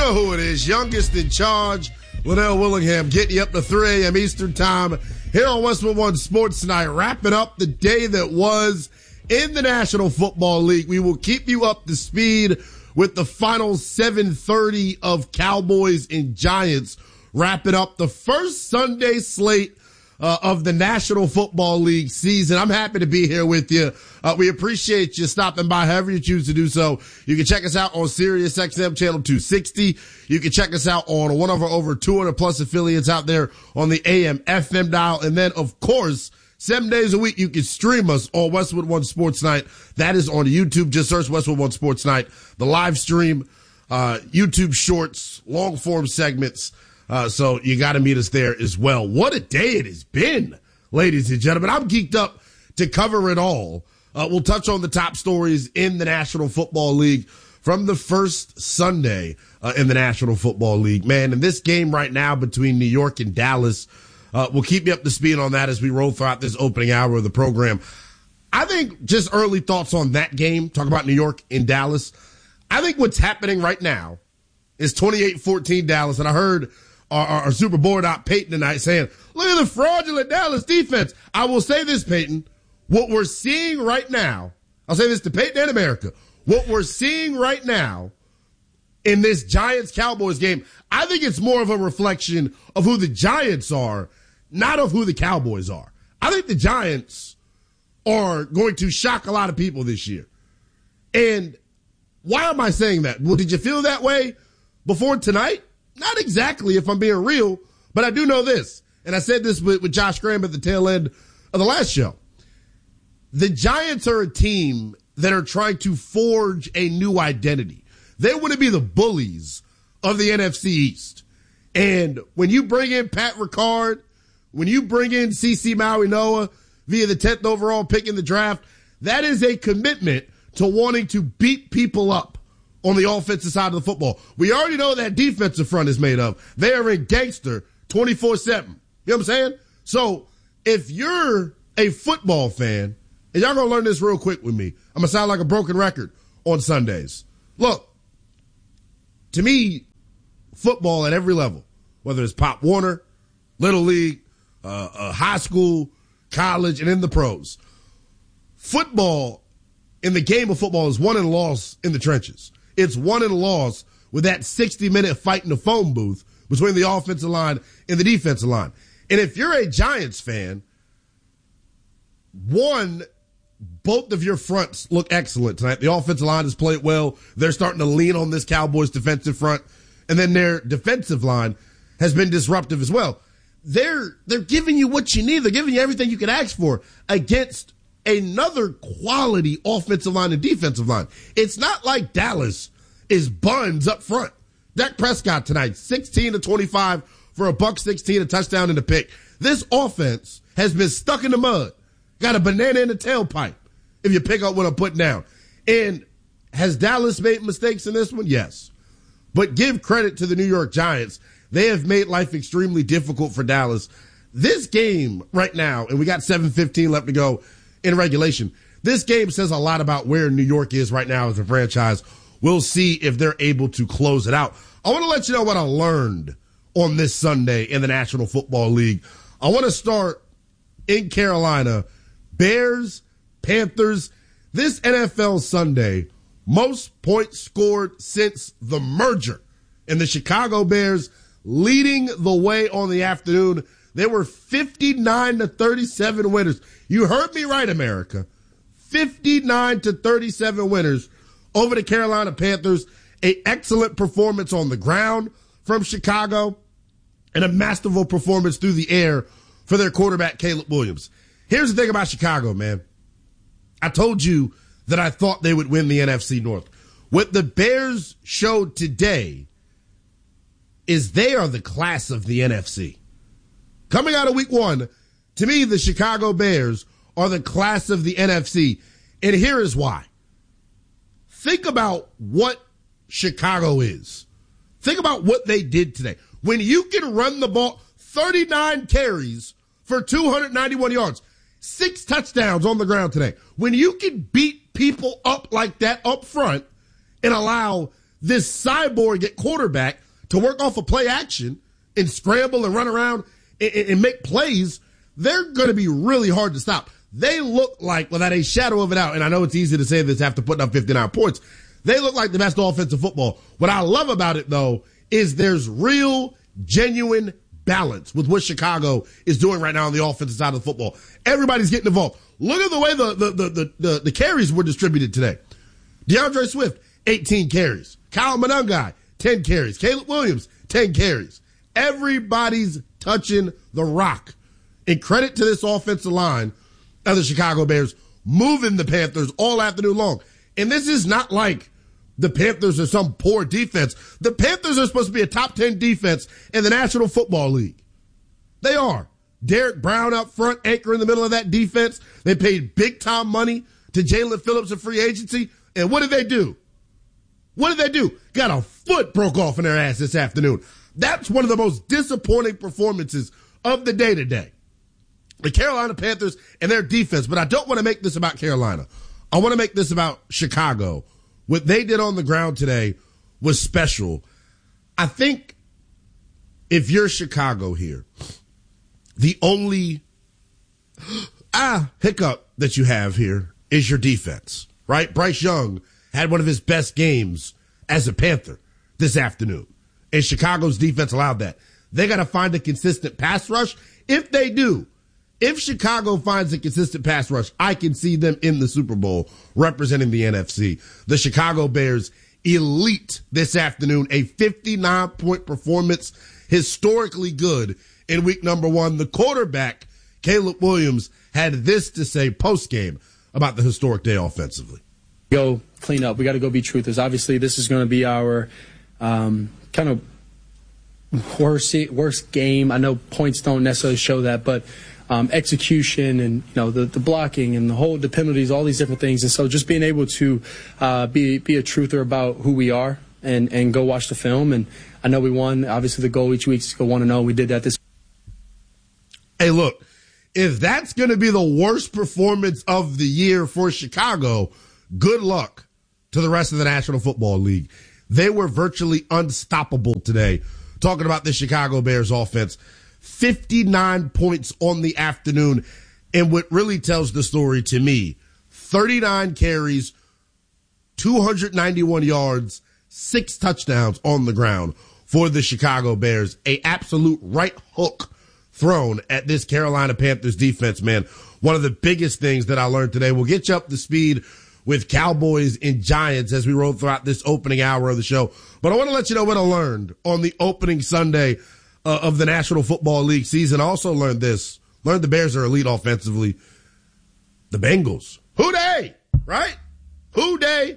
know who it is. Youngest in charge, Linnell Willingham, getting you up to 3 a.m. Eastern time here on Westwood One Sports Night, wrapping up the day that was in the National Football League. We will keep you up to speed with the final 7:30 of Cowboys and Giants, wrapping up the first Sunday slate of the National Football League season. I'm happy to be here with you. We appreciate you stopping by however you choose to do so. You can check us out on Sirius XM channel 260. You can check us out on one of our over 200 plus affiliates out there on the AM FM dial. And then, of course, 7 days a week, you can stream us on Westwood One Sports Night. That is on YouTube. Just search Westwood One Sports Night. The live stream, YouTube shorts, long form segments. So you got to meet us there as well. What a day it has been, ladies and gentlemen. I'm geeked up to cover it all. We'll touch on the top stories in the National Football League from the first Sunday in the National Football League. Man, in this game right now between New York and Dallas, we'll keep you up to speed on that as we roll throughout this opening hour of the program. I think just early thoughts on that game, talk about New York and Dallas. I think what's happening right now is 28-14 Dallas, and I heard our Super Board op Peyton tonight saying, look at the fraudulent Dallas defense. I will say this, Peyton. What we're seeing right now, I'll say this to Peyton and America, what we're seeing right now in this Giants-Cowboys game, I think it's more of a reflection of who the Giants are, not of who the Cowboys are. I think the Giants are going to shock a lot of people this year. And why am I saying that? Well, did you feel that way before tonight? Not exactly, if I'm being real, but I do know this. And I said this with Josh Graham at the tail end of the last show. The Giants are a team that are trying to forge a new identity. They want to be the bullies of the NFC East. And when you bring in Pat Ricard, when you bring in CeCe Maui-Noah via the 10th overall pick in the draft, that is a commitment to wanting to beat people up on the offensive side of the football. We already know that defensive front is made of. They are in gangster 24/7. You know what I'm saying? So if you're a football fan, and y'all gonna learn this real quick with me, I'm gonna sound like a broken record on Sundays. Look, to me, football at every level, whether it's Pop Warner, Little League, high school, college, and in the pros, football in the game of football is won and lost in the trenches. It's won and lost with that 60-minute fight in the phone booth between the offensive line and the defensive line. And if you're a Giants fan, one, both of your fronts look excellent tonight. The offensive line has played well. They're starting to lean on this Cowboys defensive front. And then their defensive line has been disruptive as well. They're giving you what you need. They're giving you everything you can ask for against another quality offensive line and defensive line. It's not like Dallas is buns up front. Dak Prescott tonight, 16-25 for $116, a touchdown and a pick. This offense has been stuck in the mud. Got a banana in the tailpipe, if you pick up what I'm putting down. And has Dallas made mistakes in this one? Yes. But give credit to the New York Giants. They have made life extremely difficult for Dallas. This game right now, and we got 7:15 left to go in regulation, this game says a lot about where New York is right now as a franchise. We'll see if they're able to close it out. I want to let you know what I learned on this Sunday in the National Football League. I want to start in Carolina. Bears, Panthers, this NFL Sunday, most points scored since the merger. And the Chicago Bears leading the way on the afternoon. They were 59-37 winners. You heard me right, America. 59-37 winners over the Carolina Panthers. An excellent performance on the ground from Chicago and a masterful performance through the air for their quarterback, Caleb Williams. Here's the thing about Chicago, man. I told you that I thought they would win the NFC North. What the Bears showed today is they are the class of the NFC. Coming out of week one, to me, the Chicago Bears are the class of the NFC. And here is why. Think about what Chicago is. Think about what they did today. When you can run the ball, 39 carries for 291 yards, 6 touchdowns on the ground today. When you can beat people up like that up front and allow this cyborg at quarterback to work off a play action and scramble and run around and make plays, they're going to be really hard to stop. They look like, without a shadow of a doubt, and I know it's easy to say this after putting up 59 points, they look like the best offensive football. What I love about it, though, is there's real, genuine balance with what Chicago is doing right now on the offensive side of the football. Everybody's getting involved. Look at the way the carries were distributed today. DeAndre Swift, 18 carries. Kyle Monangai, 10 carries. Caleb Williams, 10 carries. Everybody's touching the rock. And credit to this offensive line of the Chicago Bears moving the Panthers all afternoon long. And this is not like the Panthers are some poor defense. The Panthers are supposed to be a top 10 defense in the National Football League. They are. Derek Brown up front, anchor in the middle of that defense. They paid big time money to Jalen Phillips in free agency. And what did they do? What did they do? Got a foot broke off in their ass this afternoon. That's one of the most disappointing performances of the day today. The Carolina Panthers and their defense, but I don't want to make this about Carolina. I want to make this about Chicago. What they did on the ground today was special. I think if you're Chicago here, the only hiccup that you have here is your defense, right? Bryce Young had one of his best games as a Panther this afternoon, and Chicago's defense allowed that. They got to find a consistent pass rush. If they do, if Chicago finds a consistent pass rush, I can see them in the Super Bowl representing the NFC. The Chicago Bears, elite this afternoon, a 59-point performance, historically good in week number 1. The quarterback, Caleb Williams, had this to say post-game about the historic day offensively. Go clean up. We got to go be truthers. Obviously, this is going to be our kind of worst game. I know points don't necessarily show that, but execution and the blocking and the penalties, all these different things. And so just being able to be a truther about who we are and go watch the film. And I know we won. Obviously, the goal each week is to go 1-0. We did that this. Hey, look, if that's going to be the worst performance of the year for Chicago, good luck to the rest of the National Football League. They were virtually unstoppable today. Talking about the Chicago Bears offense, 59 points on the afternoon. And what really tells the story to me, 39 carries, 291 yards, 6 touchdowns on the ground for the Chicago Bears. A absolute right hook thrown at this Carolina Panthers defense, man. One of the biggest things that I learned today. We'll get you up to speed with Cowboys and Giants as we roll throughout this opening hour of the show. But I want to let you know what I learned on the opening Sunday of the National Football League season. I also learned this. Learned the Bears are elite offensively. The Bengals. Who they? Right? Who they?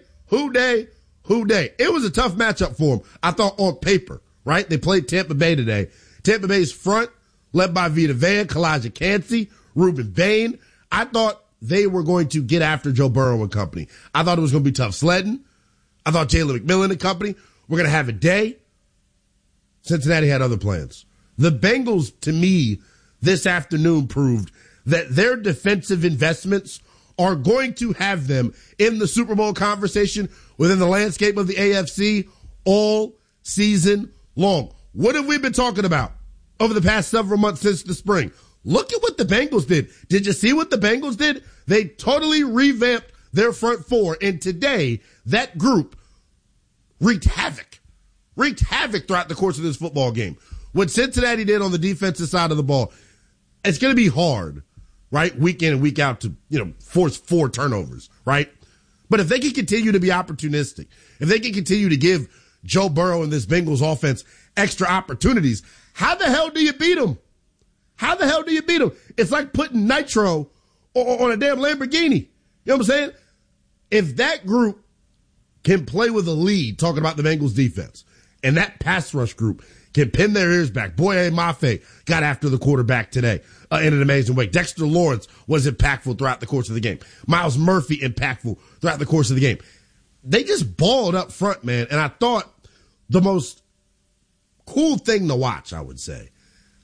It was a tough matchup for them, I thought, on paper. Right? They played Tampa Bay today. Tampa Bay's front, led by Vita Vea, Kalijah Kancey, Reuben Bain. I thought they were going to get after Joe Burrow and company. I thought it was going to be tough sledding. I thought Jalen McMillan and company were going to have a day. Cincinnati had other plans. The Bengals, to me, this afternoon proved that their defensive investments are going to have them in the Super Bowl conversation within the landscape of the AFC all season long. What have we been talking about over the past several months since the spring? Look at what the Bengals did. Did you see what the Bengals did? They totally revamped their front four, and today that group wreaked havoc throughout the course of this football game. What Cincinnati did on the defensive side of the ball, it's going to be hard, right, week in and week out to, force 4 turnovers, right? But if they can continue to be opportunistic, if they can continue to give Joe Burrow and this Bengals offense extra opportunities, how the hell do you beat them? How the hell do you beat them? It's like putting nitro on a damn Lamborghini. You know what I'm saying? If that group can play with a lead, talking about the Bengals defense, and that pass rush group can pin their ears back. Boye Mafe got after the quarterback today in an amazing way. Dexter Lawrence was impactful throughout the course of the game. Myles Murphy impactful throughout the course of the game. They just balled up front, man. And I thought the most cool thing to watch, I would say,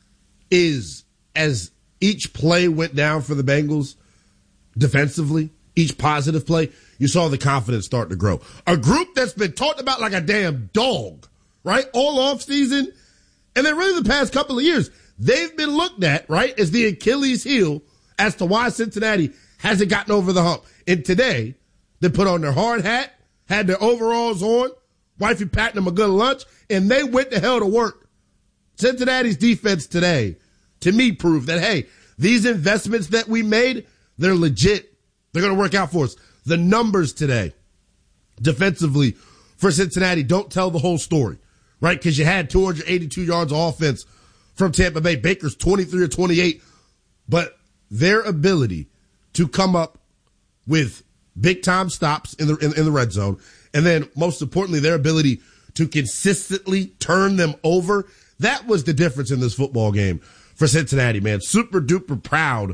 is as each play went down for the Bengals defensively, each positive play, you saw the confidence start to grow. A group that's been talked about like a damn dog, right, all off season, and then really the past couple of years, they've been looked at, right, as the Achilles heel as to why Cincinnati hasn't gotten over the hump. And today, they put on their hard hat, had their overalls on, wifey patting them a good lunch, and they went the hell to work. Cincinnati's defense today, to me, proved that, hey, these investments that we made, they're legit. They're going to work out for us. The numbers today, defensively, for Cincinnati, don't tell the whole story, right? Because you had 282 yards of offense from Tampa Bay. Baker's 23 or 28. But their ability to come up with big-time stops in the red zone, and then, most importantly, their ability to consistently turn them over, that was the difference in this football game for Cincinnati, man. Super duper proud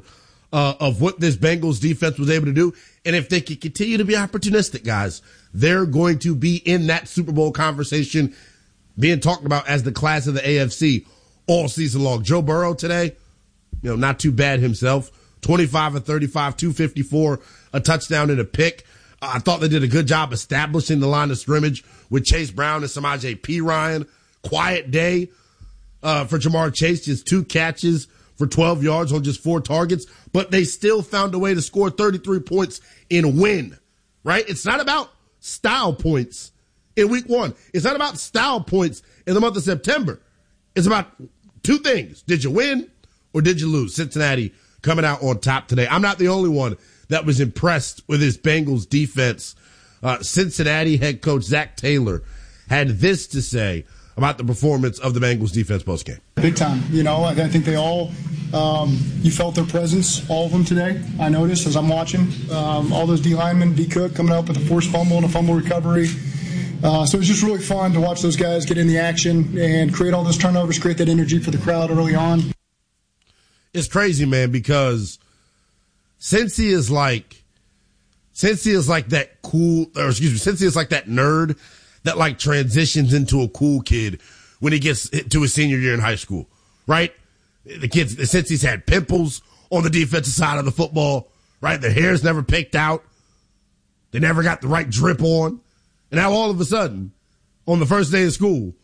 of what this Bengals defense was able to do. And if they can continue to be opportunistic, guys, they're going to be in that Super Bowl conversation being talked about as the class of the AFC all season long. Joe Burrow today, not too bad himself. 25 of 35, 254, a touchdown and a pick. I thought they did a good job establishing the line of scrimmage with Chase Brown and Samaje Perine. Quiet day for Jamar Chase, just 2 catches for 12 yards on just 4 targets, but they still found a way to score 33 points and win, right? It's not about style points in week 1. It's not about style points in the month of September. It's about 2 things. Did you win or did you lose? Cincinnati coming out on top today. I'm not the only one that was impressed with his Bengals defense. Cincinnati head coach Zach Taylor had this to say about the performance of the Bengals defense postgame. Big time. I think they all, you felt their presence, all of them today. I noticed as I'm watching all those D linemen, D Cook coming up with a forced fumble and a fumble recovery. So it was just really fun to watch those guys get in the action and create all those turnovers, create that energy for the crowd early on. It's crazy, man, because Cincy is like that nerd that like transitions into a cool kid when he gets to his senior year in high school, right? Since he's had pimples on the defensive side of the football, right? Their hair's never picked out. They never got the right drip on. And now all of a sudden, on the first day of school,